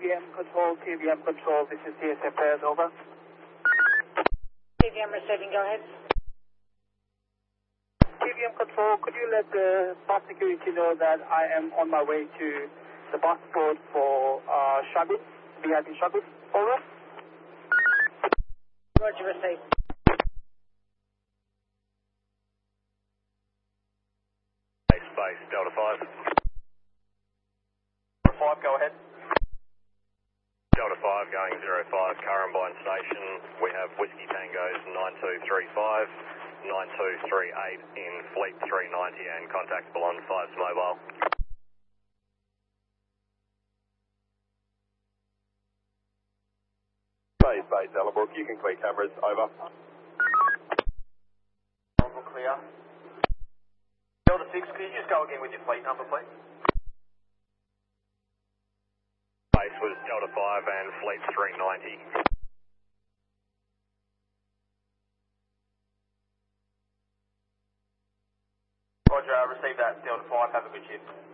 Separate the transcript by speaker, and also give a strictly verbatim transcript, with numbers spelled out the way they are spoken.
Speaker 1: V M Control, T V M Control, this is T S F Pairs, over.
Speaker 2: T V M receiving, go ahead.
Speaker 1: T V M Control, could you let the bus security know that I am on my way to the bus board for uh, Shabit, V I P Shabit, over?
Speaker 2: Roger, received.
Speaker 3: Base, base, Delta five.
Speaker 1: five, go ahead.
Speaker 3: Delta five going zero five, Currumbine Station. We have Whiskey Tangos nine two three five, nine two three eight in Fleet three ninety and contactable on five's mobile.
Speaker 4: Base, base, Ellenbrook, you can clear cameras, over.
Speaker 1: Ellenbrook clear. Delta six, could you just go again with your fleet number, please?
Speaker 3: Base was Delta five and Fleet three ninety.
Speaker 1: Roger, I received that, Delta five, have a good shift.